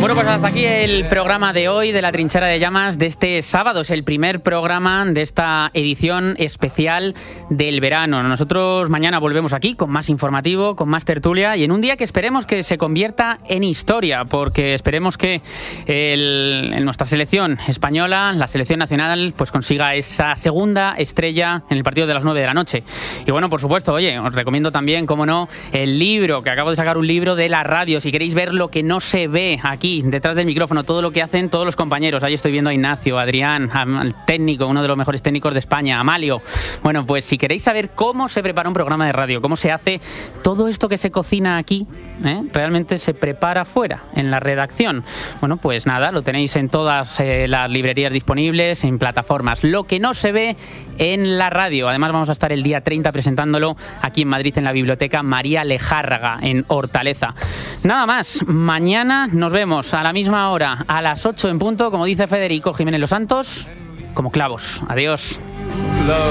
Bueno, pues hasta aquí el programa de hoy de La Trinchera de Llamas de este sábado. Es el primer programa de esta edición especial del verano. Nosotros mañana volvemos aquí con más informativo, con más tertulia y en un día que esperemos que se convierta en historia, porque esperemos que nuestra selección española, la selección nacional, pues consiga esa segunda estrella en el partido de las 9 de la noche. Y bueno, por supuesto, oye, os recomiendo también, como no, el libro, que acabo de sacar un libro de la radio. Si queréis ver lo que no se ve aquí, detrás del micrófono, todo lo que hacen todos los compañeros. Ahí estoy viendo a Ignacio, a Adrián, al técnico, uno de los mejores técnicos de España, Amalio. Bueno, pues si queréis saber cómo se prepara un programa de radio, cómo se hace todo esto que se cocina aquí, realmente se prepara fuera, en la redacción. Bueno, pues nada, lo tenéis en todas las librerías disponibles, en plataformas. Lo que no se ve en la radio. Además, vamos a estar el día 30 presentándolo aquí en Madrid, en la Biblioteca María Lejárraga, en Hortaleza. Nada más, mañana nos vemos a la misma hora, a las 8 en punto, como dice Federico Jiménez Los Santos, como clavos. Adiós.